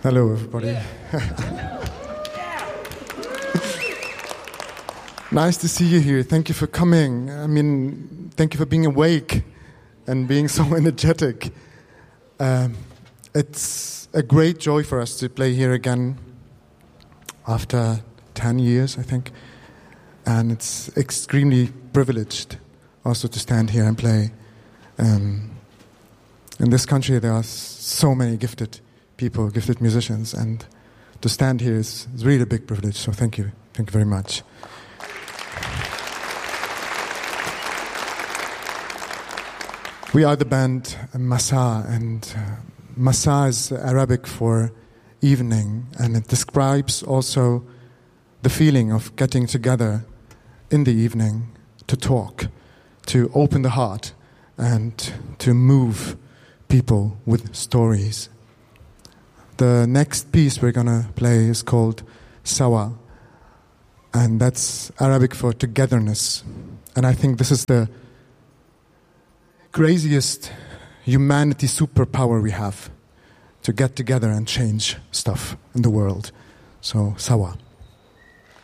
Hello, everybody. Nice to see you here. Thank you for coming. I mean, thank you for being awake and being so energetic. It's a great joy for us to play here again after 10 years, I think. And it's extremely privileged also to stand here and play. In this country, there are so many gifted people, gifted musicians, and to stand here is really a big privilege. So thank you. Thank you very much. We are the band Masa, and Masa is Arabic for evening, and it describes also the feeling of getting together in the evening to talk, to open the heart, and to move people with stories. The next piece we're going to play is called Sawa, and that's Arabic for togetherness. And I think this is the craziest humanity superpower we have, to get together and change stuff in the world. So, Sawa.